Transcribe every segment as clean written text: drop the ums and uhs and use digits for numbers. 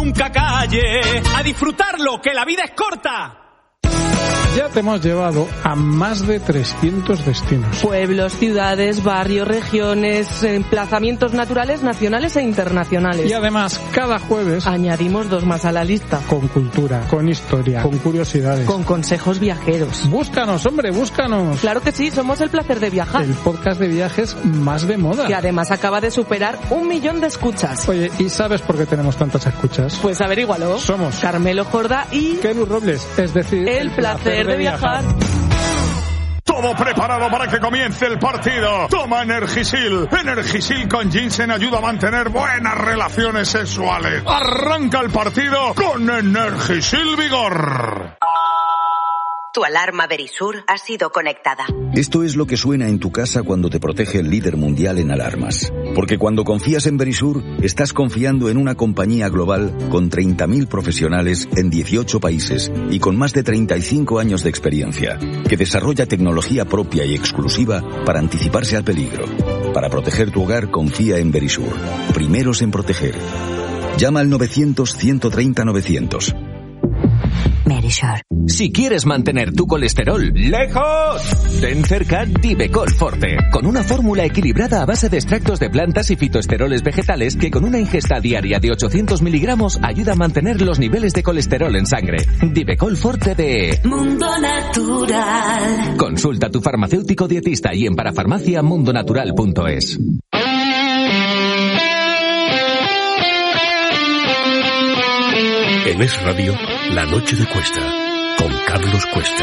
nunca calle. A disfrutarlo, que la vida es corta. Ya te hemos llevado a más de 300 destinos. Pueblos, ciudades, barrios, regiones, emplazamientos naturales, nacionales e internacionales. Y además, cada jueves añadimos 2 más a la lista. Con cultura, con historia, con curiosidades, con consejos viajeros. Búscanos, hombre, búscanos. Claro que sí, somos El Placer de Viajar. El podcast de viajes más de moda. Que además acaba de superar 1 millón de escuchas. Oye, ¿y sabes por qué tenemos tantas escuchas? Pues averígualo. Somos Carmelo Jordá y Kelu Robles, es decir, El Placer de Viajar. Todo preparado para que comience el partido. Toma Energisil. Energisil con ginseng ayuda a mantener buenas relaciones sexuales. Arranca el partido con Energisil Vigor. Tu alarma Verisur ha sido conectada. Esto es lo que suena en tu casa cuando te protege el líder mundial en alarmas. Porque cuando confías en Verisur, estás confiando en una compañía global con 30.000 profesionales en 18 países y con más de 35 años de experiencia, que desarrolla tecnología propia y exclusiva para anticiparse al peligro. Para proteger tu hogar, confía en Verisur. Primeros en proteger. Llama al 900-130-900. Verisur. Si quieres mantener tu colesterol lejos, ten cerca Divecol Forte, con una fórmula equilibrada a base de extractos de plantas y fitoesteroles vegetales que con una ingesta diaria de 800 miligramos ayuda a mantener los niveles de colesterol en sangre. Divecol Forte de Mundo Natural. Consulta a tu farmacéutico dietista y en parafarmaciamundonatural.es. En Es Radio, La Noche de Cuesta, con Carlos Cuesta.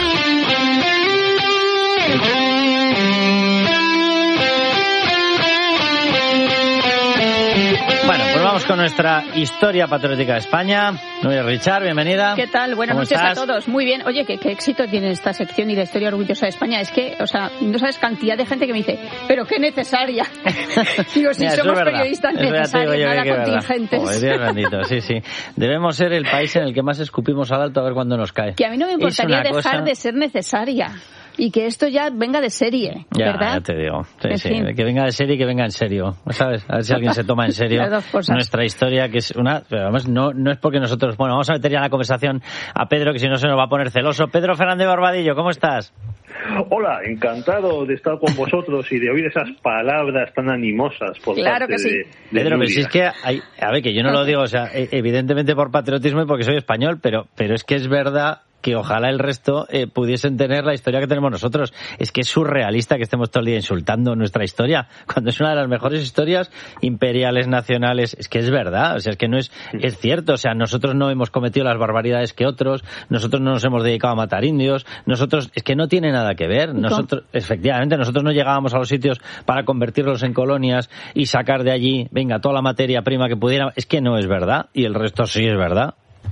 Bueno, pues vamos con nuestra historia patriótica de España. Richard, bienvenida. ¿Qué tal? Buenas noches estás? a todos. Muy bien. Oye, ¿qué éxito tiene esta sección y la historia orgullosa de España? Es que, o sea, no sabes cantidad de gente que me dice, pero qué necesaria. Digo, si somos periodistas necesarios, nada contingentes. Oh, Dios bendito, sí, sí. Debemos ser el país en el que más escupimos al alto a ver cuándo nos cae. Que a mí no me importaría dejar de ser necesaria. Y que esto ya venga de serie, ¿verdad? Ya te digo. Sí, sí. Que venga de serie y que venga en serio, ¿sabes? A ver si alguien se toma en serio nuestra historia, que es una... Pero además no es porque nosotros... Bueno, vamos a meter ya en la conversación a Pedro, que si no se nos va a poner celoso. Pedro Fernández Barbadillo, ¿cómo estás? Hola, encantado de estar con vosotros y de oír esas palabras tan animosas por parte de Pedro, pero si es que hay, a ver, que yo no lo digo, o sea, evidentemente por patriotismo y porque soy español, pero es que es verdad que ojalá el resto pudiesen tener la historia que tenemos nosotros. Es que es surrealista que estemos todo el día insultando nuestra historia, cuando es una de las mejores historias imperiales, nacionales. Es que es verdad, o sea, es que no es cierto, o sea, nosotros no hemos cometido las barbaridades que otros, nosotros no nos hemos dedicado a matar indios, nosotros, es que no tiene nada que ver. Nosotros, efectivamente, nosotros no llegábamos a los sitios para convertirlos en colonias y sacar de allí, venga, toda la materia prima que pudiera. Es que no es verdad, y el resto sí es verdad.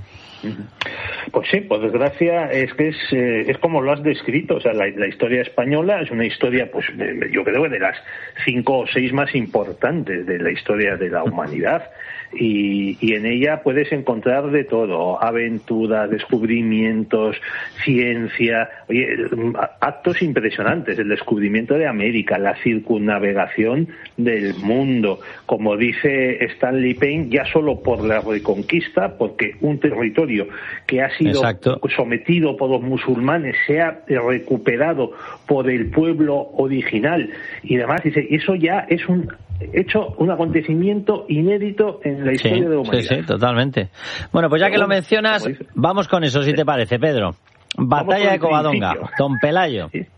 Pues sí, por desgracia es que es como lo has descrito, o sea, la historia española es una historia, pues yo creo que de las 5 o 6 más importantes de la historia de la humanidad. Y en ella puedes encontrar de todo: aventura, descubrimientos, ciencia, actos impresionantes, el descubrimiento de América, la circunnavegación del mundo, como dice Stanley Payne, ya solo por la reconquista, porque un territorio que ha sido sometido por los musulmanes se ha recuperado por el pueblo original y demás. Dice, eso ya es un acontecimiento inédito en la historia de la humanidad. Sí, totalmente. Bueno, pues ya que lo mencionas, vamos con eso, si te parece, Pedro. Batalla de Covadonga, Don Pelayo. Sí.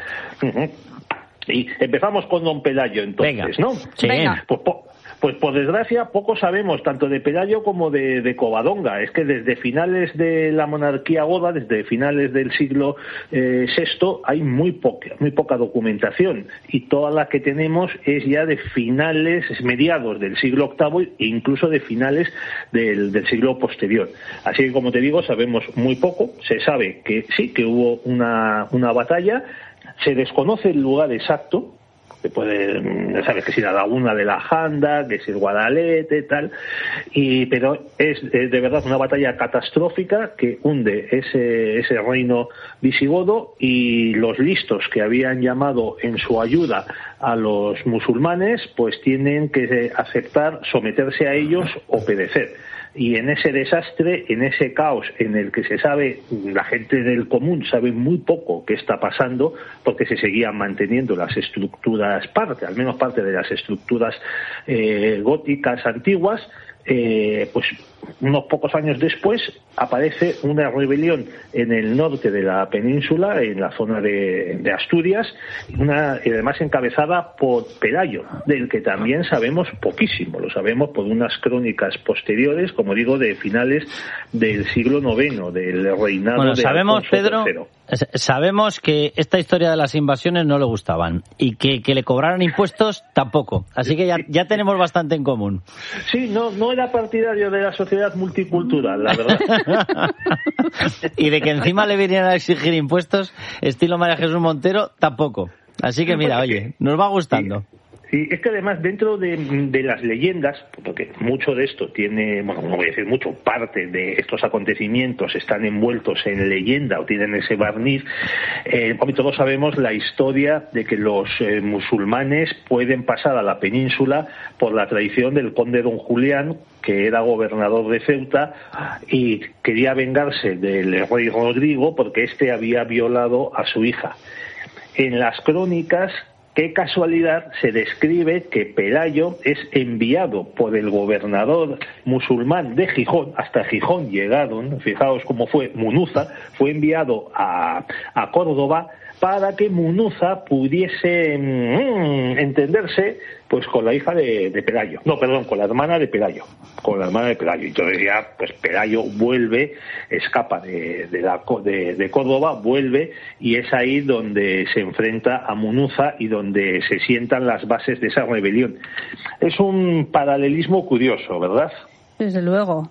Y empezamos con Don Pelayo, entonces, venga. ¿no? Sí. Venga. Pues por desgracia poco sabemos tanto de Pelayo como de Covadonga. Es que desde finales de la monarquía goda, desde finales del siglo VI, hay muy poca documentación, y toda la que tenemos es ya de mediados del siglo VIII e incluso de finales del siglo posterior. Así que, como te digo, sabemos muy poco. Se sabe que sí, que hubo una batalla. Se desconoce el lugar exacto. Sabes que si la laguna de la Janda, que si el Guadalete, tal, pero es de verdad una batalla catastrófica que hunde ese reino visigodo, y los listos que habían llamado en su ayuda a los musulmanes pues tienen que aceptar someterse a ellos o perecer. y en ese desastre, en ese caos en el que se sabe, la gente del común sabe muy poco qué está pasando, porque se seguían manteniendo las estructuras, al menos parte de las estructuras góticas antiguas. Pues unos pocos años después aparece una rebelión en el norte de la península, en la zona de Asturias, además encabezada por Pelayo, del que también sabemos poquísimo. Lo sabemos por unas crónicas posteriores, como digo, de finales del siglo IX, del reinado de sabemos, Alfonso Pedro, III. Sabemos que esta historia de las invasiones no le gustaban y que le cobraran impuestos tampoco. Así que ya tenemos bastante en común. Sí, no era partidario de la sociedad multicultural, la verdad. Y de que encima le vinieran a exigir impuestos, estilo María Jesús Montero, tampoco. Así que mira, oye, nos va gustando. Sí, es que además dentro de las leyendas, porque mucho de esto tiene, bueno, no voy a decir mucho, parte de estos acontecimientos están envueltos en leyenda o tienen ese barniz, todos sabemos la historia de que los musulmanes pueden pasar a la península por la tradición del conde don Julián, que era gobernador de Ceuta y quería vengarse del rey Rodrigo porque éste había violado a su hija. En las crónicas, qué casualidad, se describe que Pelayo es enviado por el gobernador musulmán de Gijón, hasta Gijón llegaron, fijaos cómo fue Munuza, fue enviado a Córdoba para que Munuza pudiese entenderse pues con la hija de Pelayo, con la hermana de Pelayo, entonces ya pues Pelayo vuelve, escapa de Córdoba, vuelve, y es ahí donde se enfrenta a Munuza y donde se sientan las bases de esa rebelión. Es un paralelismo curioso, ¿verdad? Desde luego.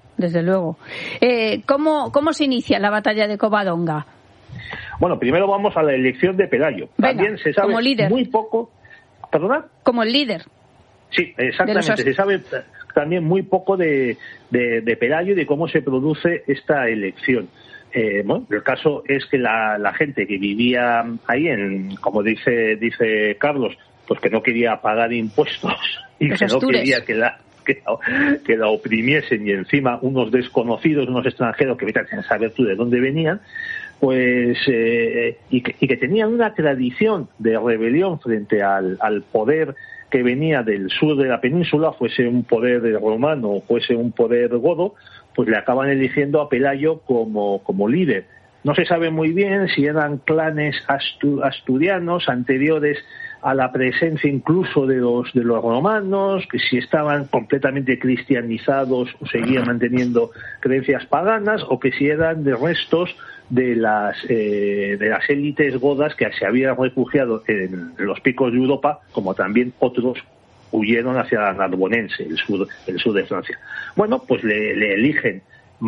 ¿Cómo se inicia la batalla de Covadonga? Bueno, primero vamos a la elección de Pelayo. También se sabe muy poco. ¿Perdona? Como el líder. Sí, exactamente. Se sabe también muy poco de Pelayo y de cómo se produce esta elección. El caso es que la gente que vivía ahí, como dice Carlos, pues que no quería pagar impuestos y que no quería que la oprimiesen, y encima unos desconocidos, unos extranjeros que vete sin saber tú de dónde venían, pues y que tenían una tradición de rebelión frente al poder que venía del sur de la península, fuese un poder romano o fuese un poder godo, pues le acaban eligiendo a Pelayo como líder. No se sabe muy bien si eran clanes asturianos anteriores a la presencia incluso de los romanos, que si estaban completamente cristianizados o seguían manteniendo creencias paganas, o que si eran de restos de las élites godas que se habían refugiado en los picos de Europa, como también otros huyeron hacia la Narbonense, el sur de Francia. Bueno, pues le eligen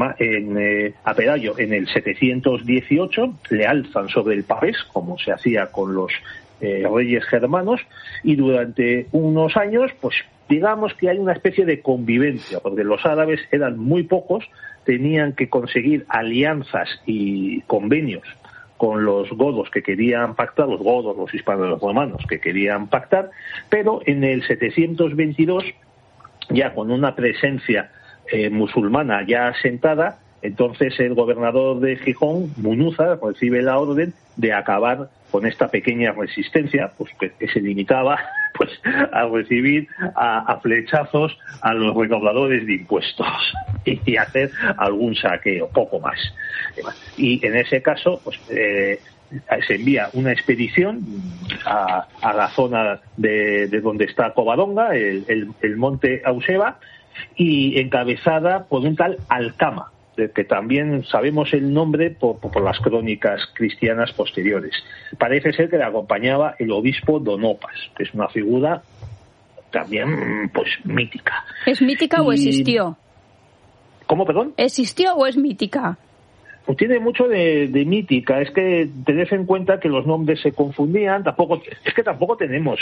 a Pelayo en el 718, le alzan sobre el pavés, como se hacía con los reyes germanos, y durante unos años, pues digamos que hay una especie de convivencia, porque los árabes eran muy pocos, tenían que conseguir alianzas y convenios con los godos que querían pactar, los godos, los hispanos, los romanos que querían pactar, pero en el 722, ya con una presencia musulmana ya asentada, entonces el gobernador de Gijón, Munuza, recibe la orden de acabar con esta pequeña resistencia, pues que se limitaba pues a recibir a flechazos a los recaudadores de impuestos y hacer algún saqueo, poco más. Y en ese caso, pues se envía una expedición a la zona de donde está Covadonga, el monte Auseba, y encabezada por un tal Alcama, del que también sabemos el nombre por las crónicas cristianas posteriores. Parece ser que le acompañaba el obispo Donopas, que es una figura también pues mítica. ¿Es mítica o existió? ¿Cómo, perdón? ¿Existió o es mítica? Pues tiene mucho de mítica. Es que tened en cuenta que los nombres se confundían. Tampoco tenemos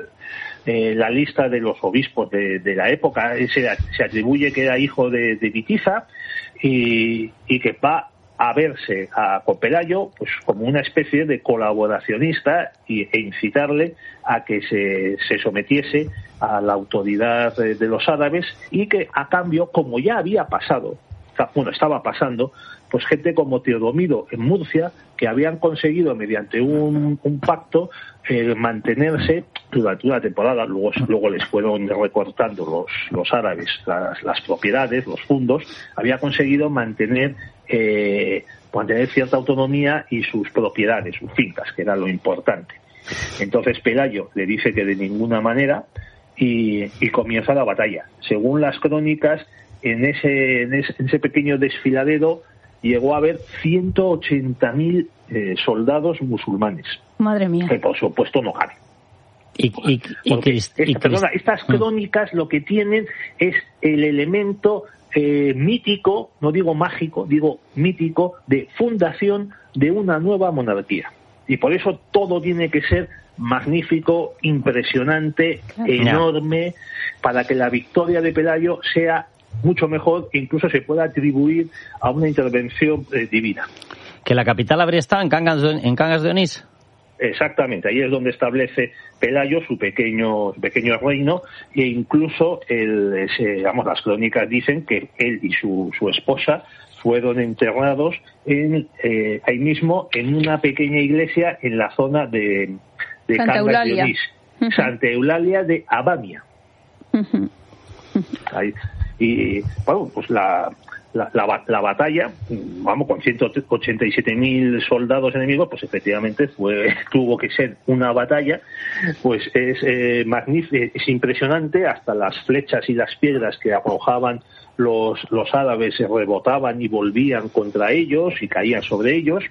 la lista de los obispos de la época. Se atribuye que era hijo de Vitiza y que va a verse con Pelayo pues como una especie de colaboracionista e incitarle a que se sometiese a la autoridad de los árabes, y que a cambio, como ya había pasado, estaba pasando, pues gente como Teodomiro en Murcia, que habían conseguido mediante un pacto mantenerse durante una temporada. Luego les fueron recortando los árabes las propiedades, los fundos. Había conseguido mantener cierta autonomía y sus propiedades, sus fincas, que era lo importante. Entonces Pelayo le dice que de ninguna manera, y comienza la batalla. Según las crónicas, en ese pequeño desfiladero llegó a haber 180.000 soldados musulmanes. Madre mía. Que por supuesto no caben. Estas crónicas lo que tienen es el elemento mítico, no digo mágico, digo mítico, de fundación de una nueva monarquía. Y por eso todo tiene que ser magnífico, impresionante, enorme, para que la victoria de Pelayo sea mucho mejor e incluso se pueda atribuir a una intervención divina. ¿Que la capital habría estado en Cangas de Onís? Exactamente, ahí es donde establece Pelayo su pequeño reino, e incluso las crónicas dicen que él y su esposa fueron enterrados ahí mismo en una pequeña iglesia en la zona de Cangas de Onís, Santa Eulalia de Abamia. Ahí. Y bueno, pues la batalla, con 187.000 soldados enemigos, pues efectivamente tuvo que ser una batalla, pues es magnífico, es impresionante. Hasta las flechas y las piedras que arrojaban los árabes se rebotaban y volvían contra ellos y caían sobre ellos.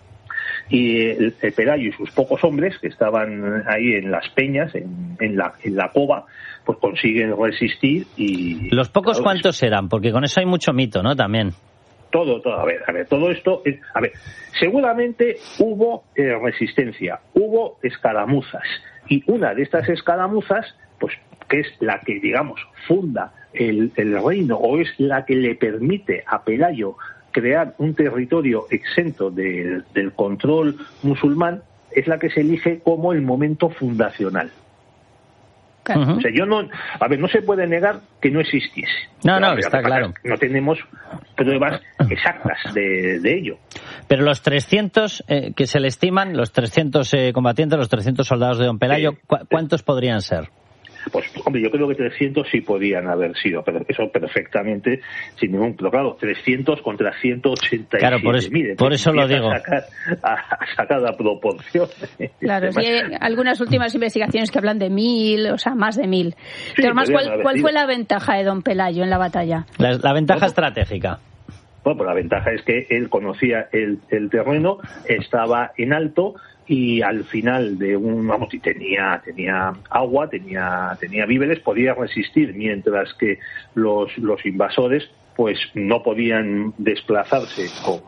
Y el Pelayo y sus pocos hombres, que estaban ahí en las peñas, en la cova, pues consiguen resistir. Y ¿los pocos cuántos eran? Porque con eso hay mucho mito, ¿no? También. Todo, a ver, todo esto, seguramente hubo resistencia, hubo escaramuzas, y una de estas escaramuzas, pues, que es la que, digamos, funda el reino, o es la que le permite a Pelayo crear un territorio exento del control musulmán, es la que se elige como el momento fundacional. Uh-huh. O sea, no se puede negar que no existiese. No, está claro. No tenemos pruebas exactas de ello. Pero los 300 que se le estiman, los 300 combatientes, los 300 soldados de don Pelayo, ¿cuántos podrían ser? Pues, hombre, yo creo que 300 sí podían haber sido, pero eso perfectamente, sin ningún... Pero claro, 300 contra 187. Claro, por eso lo digo. Sacar la proporción. Claro, sí, hay algunas últimas investigaciones que hablan de 1.000, o sea, más de 1.000. Sí, pero más, ¿cuál fue la ventaja de don Pelayo en la batalla? La ventaja estratégica. Bueno, pues la ventaja es que él conocía el terreno, estaba en alto, y al final de tenía agua, tenía víveres, podía resistir, mientras que los invasores pues no podían desplazarse con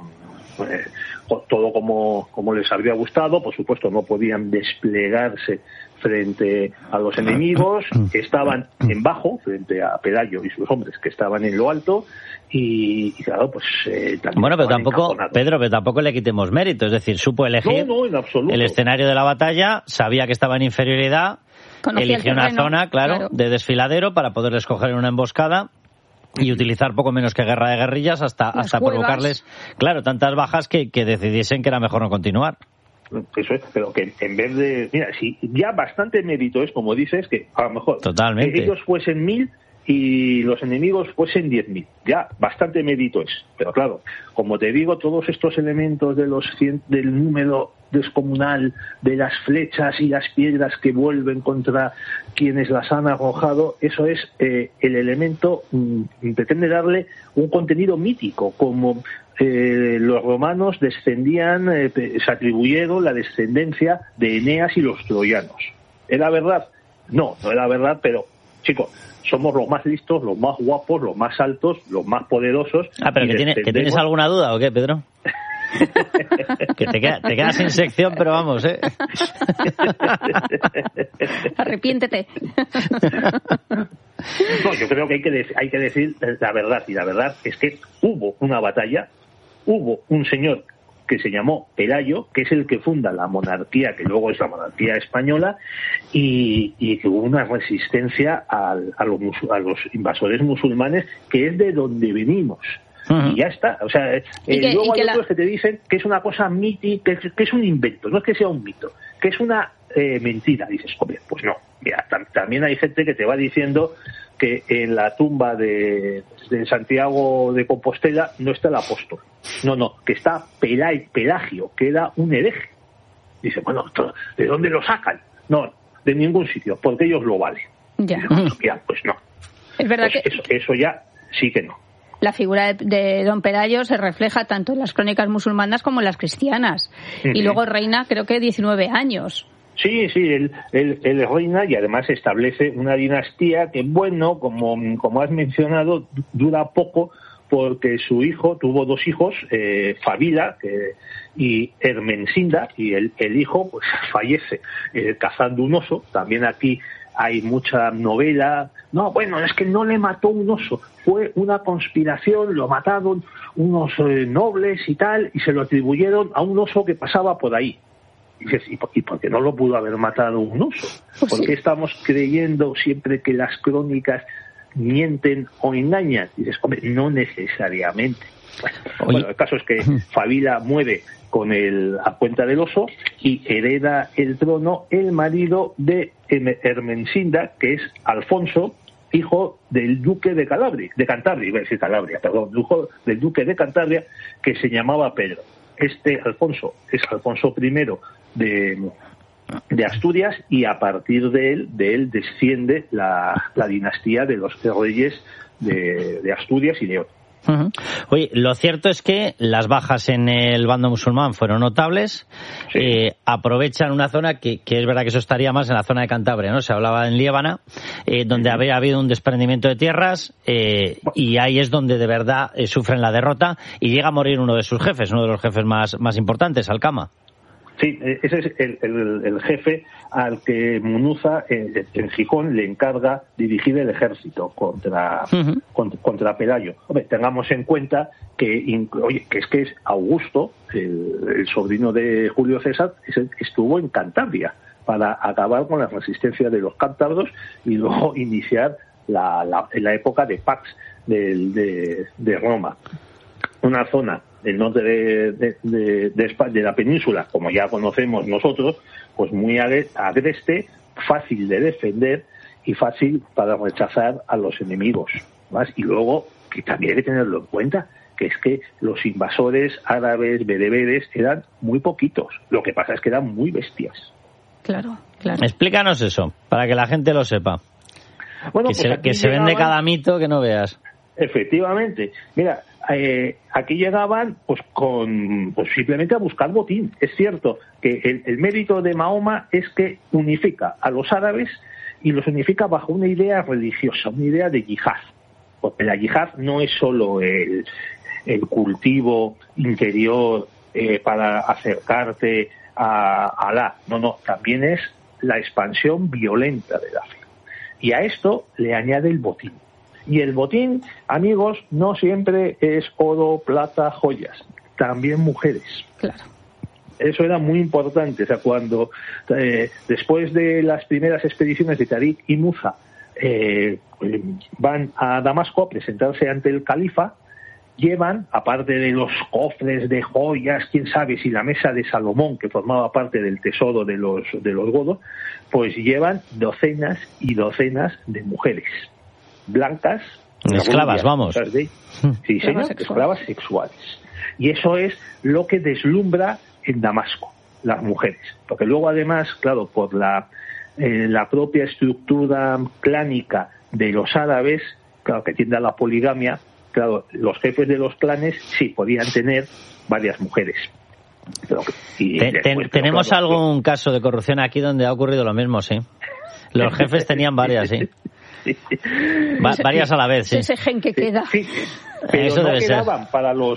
todo como les habría gustado. Por supuesto, no podían desplegarse frente a los enemigos, estaban en bajo frente a Pelayo y sus hombres, que estaban en lo alto, y claro, pues bueno, pero tampoco, Pedro, tampoco le quitemos mérito, es decir, supo elegir el escenario de la batalla, sabía que estaba en inferioridad, eligió una zona, claro, de desfiladero para poder escoger en una emboscada y utilizar poco menos que guerra de guerrillas hasta provocarles, claro, tantas bajas que decidiesen que era mejor no continuar. Eso es, pero que en vez de... Mira, si ya bastante mérito es, como dices, que a lo mejor ellos fuesen 1.000 y los enemigos fuesen 10.000. Ya bastante mérito es. Pero claro, como te digo, todos estos elementos del número descomunal, de las flechas y las piedras que vuelven contra quienes las han arrojado, eso es el elemento, pretende darle un contenido mítico, como los romanos descendían, se atribuyeron la descendencia de Eneas y los troyanos. ¿Era verdad? No era verdad, pero, chicos, somos los más listos, los más guapos, los más altos, los más poderosos. Pero ¿que tienes alguna duda o qué, Pedro? Que te quedas sin sección, pero vamos, Arrepiéntete. No, yo creo que hay que decir la verdad, y la verdad es que hubo una batalla hubo un señor que se llamó Pelayo, que es el que funda la monarquía, que luego es la monarquía española, y que hubo una resistencia a los invasores musulmanes, que es de donde venimos. Y ya está. O sea, luego hay otros que te dicen que es una cosa mítica, que es un invento, no es que sea un mito, que es una mentira. Dices, hombre, pues no. Mira, también hay gente que te va diciendo que en la tumba de Santiago de Compostela no está el apóstol. No, que está Pelagio, que era un hereje. Dice, bueno, ¿de dónde lo sacan? No, de ningún sitio, porque ellos lo valen. Ya. Pues no. Es verdad pues que eso ya sí que no. La figura de don Pelayo se refleja tanto en las crónicas musulmanas como en las cristianas. Y luego reina, creo que 19 años. Sí, él reina y además establece una dinastía que, bueno, como has mencionado, dura poco porque su hijo, tuvo 2 hijos, Fabila y Ermensinda, y el hijo pues fallece cazando un oso. También aquí hay mucha novela. No, bueno, es que no le mató un oso, fue una conspiración, lo mataron unos nobles y tal, y se lo atribuyeron a un oso que pasaba por ahí. Y dices, ¿y por qué no lo pudo haber matado un oso? ¿Por qué estamos creyendo siempre que las crónicas mienten o engañan? Y dices, hombre, no necesariamente. Bueno, el caso es que Fabila muere a cuenta del oso y hereda el trono el marido de Ermensinda, que es Alfonso, hijo del duque de Cantabria, iba a decir Calabria, perdón, hijo del duque de Cantabria, que se llamaba Pedro. Este Alfonso es Alfonso I de Asturias, y a partir de él desciende la dinastía de los reyes de Asturias y León. Oye, lo cierto es que las bajas en el bando musulmán fueron notables. Sí. Aprovechan una zona que es verdad que eso estaría más en la zona de Cantabria, ¿no? Se hablaba en Liébana, donde había habido un desprendimiento de tierras, y ahí es donde de verdad sufren la derrota y llega a morir uno de sus jefes, uno de los jefes más importantes, Alcama. Sí, ese es el jefe al que Munuza en Gijón le encarga dirigir el ejército contra Pelayo. Hombre, tengamos en cuenta que es Augusto, el sobrino de Julio César, estuvo en Cantabria para acabar con la resistencia de los cántabros y luego iniciar la época de Pax de Roma. Una zona del norte de la península, como ya conocemos nosotros, pues muy agreste, fácil de defender y fácil para rechazar a los enemigos. ¿Más? Y luego, que también hay que tenerlo en cuenta, que es que los invasores árabes, bereberes, eran muy poquitos. Lo que pasa es que eran muy bestias. Claro. Explícanos eso, para que la gente lo sepa. Bueno, que se vende cada mito que no veas. Efectivamente. Mira, aquí llegaban pues simplemente a buscar botín. Es cierto que el mérito de Mahoma es que unifica a los árabes y los unifica bajo una idea religiosa, una idea de yihad. Porque la yihad no es solo el cultivo interior para acercarte a Alá. No, también es la expansión violenta de la fe. Y a esto le añade el botín. Y el botín, amigos, no siempre es oro, plata, joyas, también mujeres. Claro. Eso era muy importante. O sea, cuando después de las primeras expediciones de Tariq y Musa van a Damasco a presentarse ante el califa, llevan, aparte de los cofres de joyas, quién sabe si la mesa de Salomón, que formaba parte del tesoro de los godos, pues llevan docenas y docenas de mujeres blancas, esclavas, vamos. Sí, señor, esclavas sexuales. Y eso es lo que deslumbra en Damasco, las mujeres. Porque luego, además, claro, por la propia estructura clánica de los árabes, claro, que tiende a la poligamia, claro, los jefes de los clanes sí podían tener varias mujeres. Tenemos algún caso de corrupción aquí donde ha ocurrido lo mismo, sí. Los jefes tenían varias, sí. Varias a la vez, sí. Ese gen que queda. Sí, pero eso no quedaban para los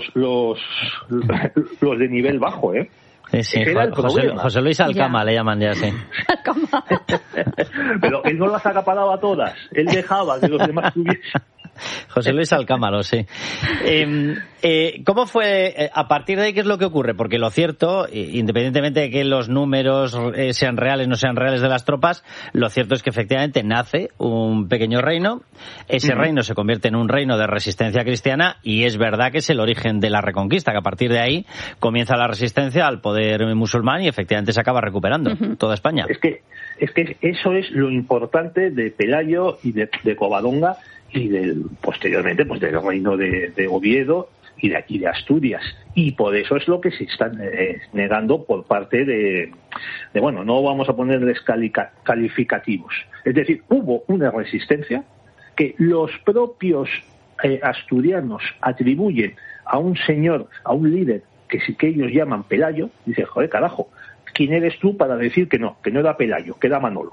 de nivel bajo, ¿eh? Sí, José Luis Alcama le llaman ya, sí. Alcama. Pero él no las acaparaba todas. Él dejaba que los demás tuviesen. José Luis Alcámalo, sí. ¿Cómo fue, a partir de ahí, qué es lo que ocurre? Porque lo cierto, independientemente de que los números sean reales o no sean reales de las tropas, lo cierto es que efectivamente nace un pequeño reino, ese reino se convierte en un reino de resistencia cristiana y es verdad que es el origen de la Reconquista, que a partir de ahí comienza la resistencia al poder musulmán y efectivamente se acaba recuperando toda España. Es que eso es lo importante de Pelayo y de Covadonga y posteriormente pues del reino de Oviedo y de aquí de Asturias, y por eso es lo que se están negando por parte de bueno, no vamos a ponerles calificativos, es decir, hubo una resistencia que los propios asturianos atribuyen a un señor, a un líder que ellos llaman Pelayo. Dice, joder, carajo, ¿quién eres tú para decir que no era Pelayo, que era Manolo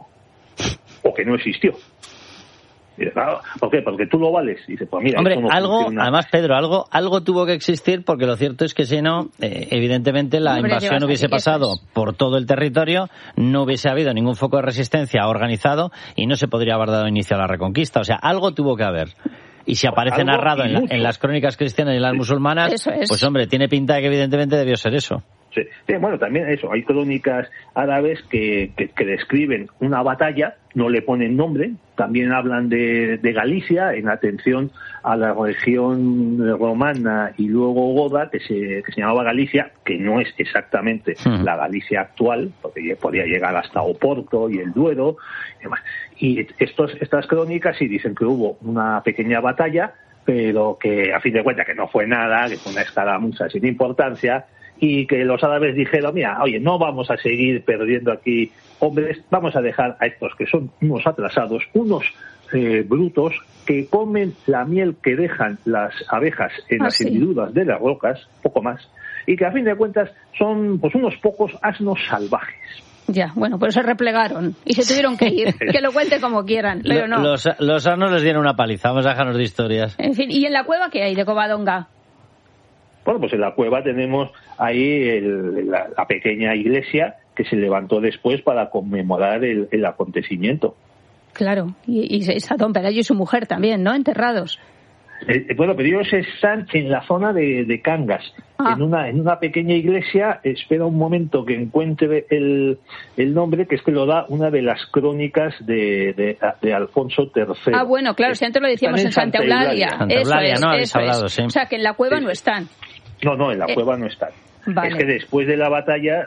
o que no existió? Dice, claro, ¿por qué? Porque tú lo vales. Dice, pues mira, hombre, no además, Pedro, algo tuvo que existir, porque lo cierto es que si no, evidentemente la invasión hubiese pasado por todo el territorio, no hubiese habido ningún foco de resistencia organizado y no se podría haber dado inicio a la Reconquista. O sea, algo tuvo que haber. Y si aparece narrado en las crónicas cristianas y en las musulmanas, pues hombre, tiene pinta de que evidentemente debió ser eso. Sí, bueno, también eso, hay crónicas árabes que describen una batalla, no le ponen nombre, también hablan de Galicia, en atención a la región romana y luego goda, que se llamaba Galicia, que no es exactamente la Galicia actual, porque podía llegar hasta Oporto y el Duero, y demás. Y estas crónicas sí dicen que hubo una pequeña batalla, pero que a fin de cuentas que no fue nada, que fue una escaramuza sin importancia, y que los árabes dijeron, mira, oye, no vamos a seguir perdiendo aquí hombres, vamos a dejar a estos que son unos atrasados, unos brutos, que comen la miel que dejan las abejas en las hendiduras de las rocas, poco más, y que a fin de cuentas son pues unos pocos asnos salvajes. Ya, bueno, pues se replegaron y se tuvieron que ir. Que lo cuente como quieran, pero no. Los asnos les dieron una paliza, vamos a dejarnos de historias. En fin, ¿y en la cueva qué hay de Covadonga? Bueno, pues en la cueva tenemos ahí la pequeña iglesia que se levantó después para conmemorar el acontecimiento. Claro, y está don Pelayo y su mujer también, ¿no? Enterrados. Bueno, pero ellos están en la zona de Cangas, en una pequeña iglesia. Espera un momento que encuentre el nombre, que es que lo da una de las crónicas de Alfonso III. Ah, bueno, claro, si antes lo decíamos en Santa Eulalia. Santa Eulalia, ¿no? Habéis hablado, sí. O sea, que en la cueva no están. No, en la cueva no están. Vale. Es que después de la batalla,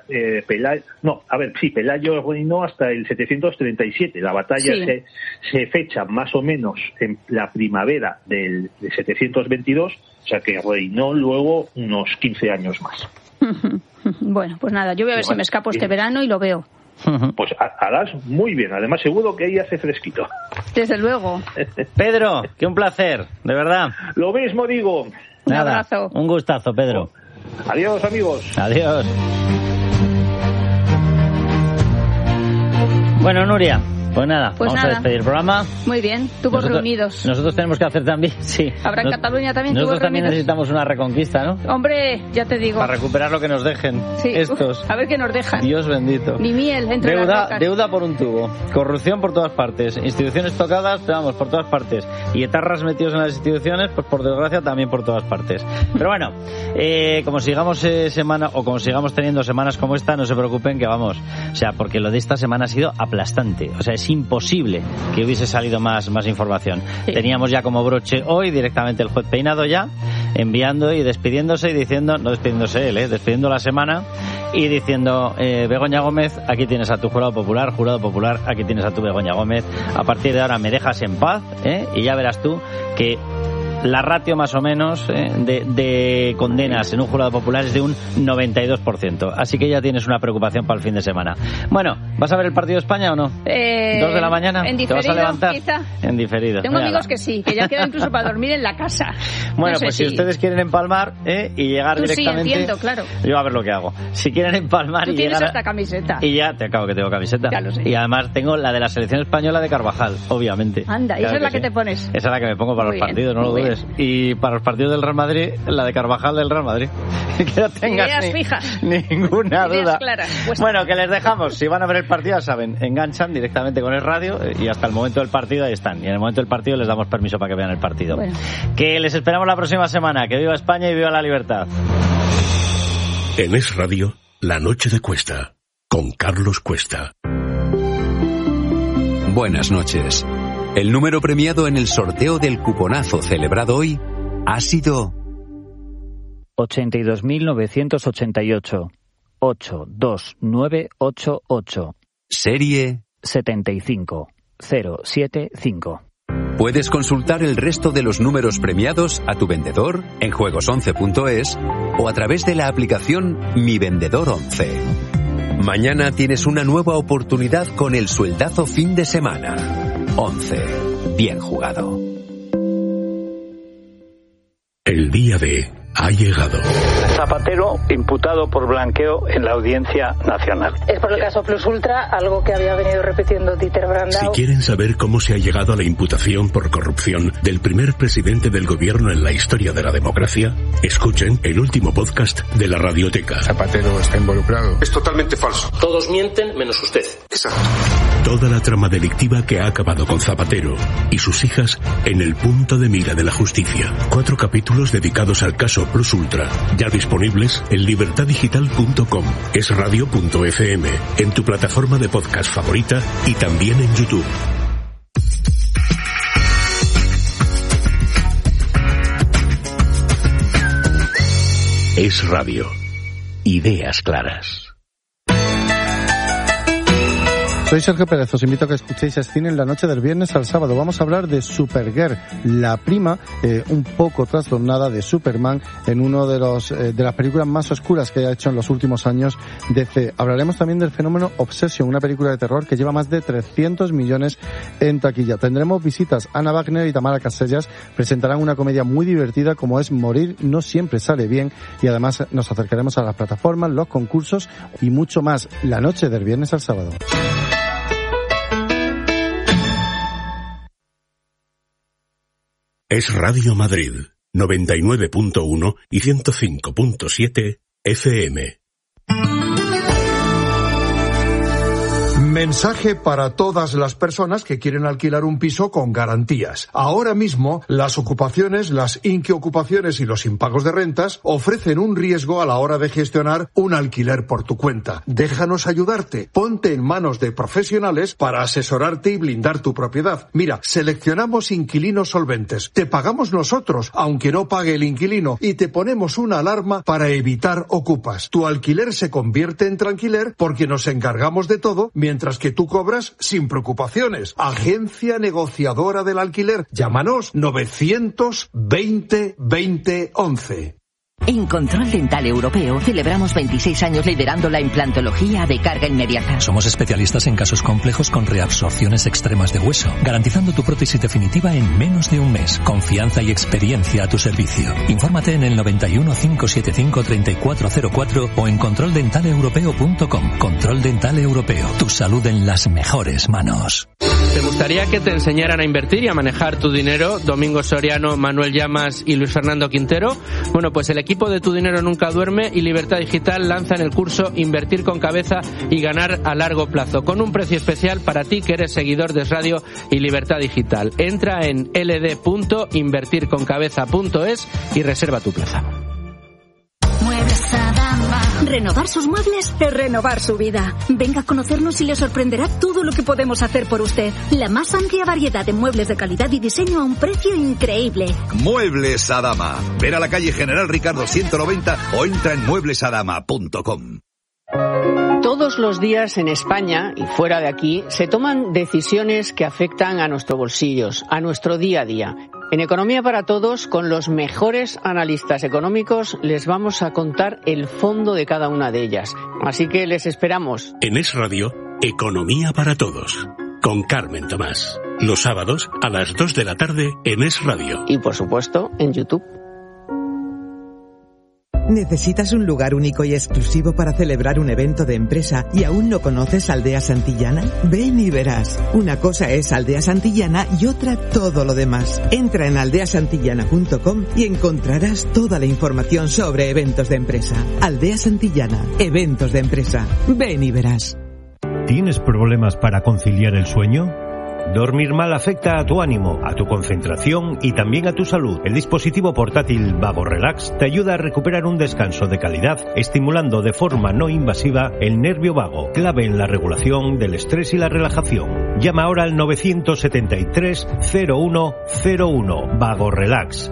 Pelayo reinó hasta el 737. La batalla se fecha más o menos en la primavera del 722, o sea que reinó luego unos 15 años más. Bueno, pues nada, yo voy a ver si me escapo este verano y lo veo. Pues harás muy bien, además seguro que ahí hace fresquito. Desde luego. Pedro, que un placer, de verdad. Lo mismo digo. Un abrazo. Un gustazo, Pedro. Adiós, amigos. Adiós. Bueno, Nuria, pues nada, vamos a despedir el programa. Muy bien, tubos reunidos. Nosotros tenemos que hacer también, sí. ¿Habrá en Cataluña también tubos reunidos? Nosotros también necesitamos una reconquista, ¿no? Hombre, ya te digo. Para recuperar lo que nos dejen estos. A ver qué nos dejan. Dios bendito. Ni miel entre las rocas. Deuda por un tubo, corrupción por todas partes, instituciones tocadas, pero vamos, por todas partes. Y etarras metidos en las instituciones, pues por desgracia también por todas partes. Pero bueno, como sigamos como sigamos teniendo semanas como esta, no se preocupen que vamos. O sea, porque lo de esta semana ha sido aplastante. O sea, es imposible que hubiese salido más información. Sí. Teníamos ya como broche hoy directamente el juez Peinado ya enviando y despidiéndose y diciendo, no despidiéndose él, despidiendo la semana y diciendo, Begoña Gómez, aquí tienes a tu jurado popular, aquí tienes a tu Begoña Gómez, a partir de ahora me dejas en paz, y ya verás tú que la ratio más o menos de condenas en un jurado popular es de un 92%. Así que ya tienes una preocupación para el fin de semana. Bueno, ¿vas a ver el partido de España o no? 2 de la mañana. En diferido, ¿te vas a levantar? Quizá. En diferido. Tengo amigos que sí, que ya quedan incluso para dormir en la casa. Bueno, no sé pues si ustedes quieren empalmar y llegar directamente... Sí, entiendo, claro. Yo a ver lo que hago. Si quieren empalmar Tú y tienes llegar... hasta camiseta. Y ya, te acabo que tengo camiseta. Ya lo sé. Y además tengo la de la selección española de Carvajal, obviamente. Anda, y claro esa es la que sí. te pones. Esa es la que me pongo para muy los partidos, no lo dudes. es. Y para los partidos del Real Madrid, la de Carvajal del Real Madrid. Que no tengas ideas fijas. Ninguna ideas duda. Claras, pues. Bueno, que les dejamos. Si van a ver el partido, ya saben, enganchan directamente con el radio y hasta el momento del partido ahí están. Y en el momento del partido les damos permiso para que vean el partido. Bueno. Que les esperamos la próxima semana. Que viva España y viva la libertad. En Es Radio, La Noche de Cuesta, con Carlos Cuesta. Buenas noches. El número premiado en el sorteo del cuponazo celebrado hoy ha sido 82.988. 82988. Serie 75075. Puedes consultar el resto de los números premiados a tu vendedor en juegos11.es o a través de la aplicación Mi Vendedor 11. Mañana tienes una nueva oportunidad con el sueldazo fin de semana. 11. Bien jugado. El día D ha llegado. Zapatero imputado por blanqueo en la Audiencia Nacional. Es por el caso Plus Ultra, algo que había venido repitiendo Dieter Brandau. Si quieren saber cómo se ha llegado a la imputación por corrupción del primer presidente del gobierno en la historia de la democracia, escuchen el último podcast de la Radioteca. Zapatero está involucrado. Es totalmente falso. Todos mienten menos usted. Exacto. Toda la trama delictiva que ha acabado con Zapatero y sus hijas en el punto de mira de la justicia. 4 capítulos dedicados al caso Plus Ultra, ya disponibles en libertadigital.com, esradio.fm, en tu plataforma de podcast favorita y también en YouTube. Es Radio. Ideas claras. Soy Sergio Pérez, os invito a que escuchéis Cine en la noche del viernes al sábado. Vamos a hablar de Supergirl, la prima, un poco trastornada de Superman, en uno de las películas más oscuras que haya hecho en los últimos años DC. Hablaremos también del fenómeno Obsession, una película de terror que lleva más de 300 millones en taquilla. Tendremos visitas. Ana Wagner y Tamara Casellas presentarán una comedia muy divertida como es Morir no siempre sale bien, y además nos acercaremos a las plataformas, los concursos y mucho más. La noche del viernes al sábado. Es Radio Madrid, 99.1 y 105.7 FM. Mensaje para todas las personas que quieren alquilar un piso con garantías. Ahora mismo, las ocupaciones, las inquiocupaciones y los impagos de rentas ofrecen un riesgo a la hora de gestionar un alquiler por tu cuenta. Déjanos ayudarte. Ponte en manos de profesionales para asesorarte y blindar tu propiedad. Mira, seleccionamos inquilinos solventes. Te pagamos nosotros, aunque no pague el inquilino, y te ponemos una alarma para evitar ocupas. Tu alquiler se convierte en tranquiler porque nos encargamos de todo, mientras que tú cobras sin preocupaciones. Agencia negociadora del alquiler. Llámanos 920 20 11. En Control Dental Europeo celebramos 26 años liderando la implantología de carga inmediata. Somos especialistas en casos complejos con reabsorciones extremas de hueso, garantizando tu prótesis definitiva en menos de un mes. Confianza y experiencia a tu servicio. Infórmate en el 91 575 3404 o en controldentaleeuropeo.com. Control Dental Europeo. Tu salud en las mejores manos. ¿Te gustaría que te enseñaran a invertir y a manejar tu dinero? Domingo Soriano, Manuel Llamas y Luis Fernando Quintero. Bueno, pues el equipo de Tu Dinero Nunca Duerme y Libertad Digital lanzan el curso Invertir con Cabeza y Ganar a Largo Plazo, con un precio especial para ti que eres seguidor de Es Radio y Libertad Digital. Entra en ld.invertirconcabeza.es y reserva tu plaza. Muebles Adama. Renovar sus muebles es renovar su vida. Venga a conocernos y le sorprenderá todo lo que podemos hacer por usted. La más amplia variedad de muebles de calidad y diseño a un precio increíble. Muebles Adama. Ven a la calle General Ricardo 190 o entra en mueblesadama.com. Todos los días en España y fuera de aquí se toman decisiones que afectan a nuestros bolsillos, a nuestro día a día. En Economía para Todos, con los mejores analistas económicos, les vamos a contar el fondo de cada una de ellas. Así que les esperamos. En Es Radio, Economía para Todos, con Carmen Tomás. Los sábados a las 2 de la tarde en Es Radio. Y por supuesto, en YouTube. ¿Necesitas un lugar único y exclusivo para celebrar un evento de empresa y aún no conoces Aldea Santillana? Ven y verás. Una cosa es Aldea Santillana y otra todo lo demás. Entra en aldeasantillana.com y encontrarás toda la información sobre eventos de empresa. Aldea Santillana, eventos de empresa. Ven y verás. ¿Tienes problemas para conciliar el sueño? Dormir mal afecta a tu ánimo, a tu concentración y también a tu salud. El dispositivo portátil Vago Relax te ayuda a recuperar un descanso de calidad, estimulando de forma no invasiva el nervio vago, clave en la regulación del estrés y la relajación. Llama ahora al 973 0101. Vago Relax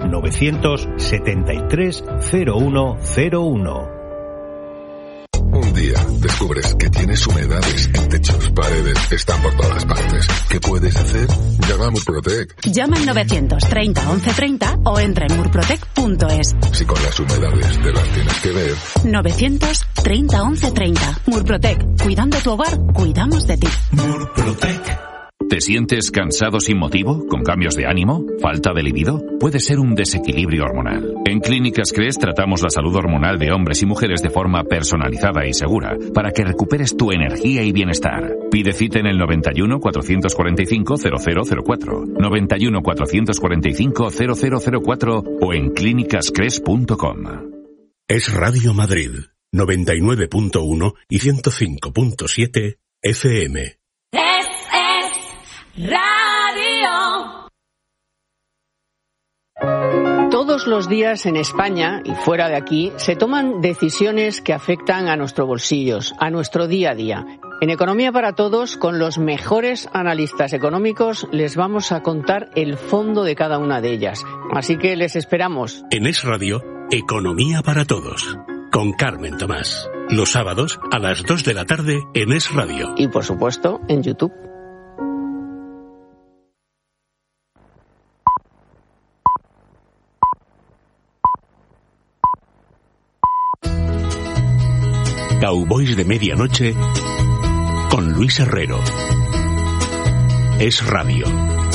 973 0101. Un día descubres que tienes humedades en techos, paredes, están por todas partes. ¿Qué puedes hacer? Llama a Murprotec. Llama al 930 1130 o entra en murprotec.es. Si con las humedades te las tienes que ver. 930 1130. Murprotec. Cuidando tu hogar, cuidamos de ti. Murprotec. ¿Te sientes cansado sin motivo? ¿Con cambios de ánimo? ¿Falta de libido? Puede ser un desequilibrio hormonal. En Clínicas Cres tratamos la salud hormonal de hombres y mujeres de forma personalizada y segura para que recuperes tu energía y bienestar. Pide cita en el 91 445 0004, 91 445 0004 o en clínicascres.com. Es Radio Madrid, 99.1 y 105.7 FM. Radio. Todos los días en España y fuera de aquí se toman decisiones que afectan a nuestros bolsillos, a nuestro día a día. En Economía para Todos, con los mejores analistas económicos, les vamos a contar el fondo de cada una de ellas. Así que les esperamos. En Es Radio, Economía para Todos, con Carmen Tomás. Los sábados a las 2 de la tarde en Es Radio. Y por supuesto, en YouTube. Cowboys de Medianoche con Luis Herrero. Es Radio.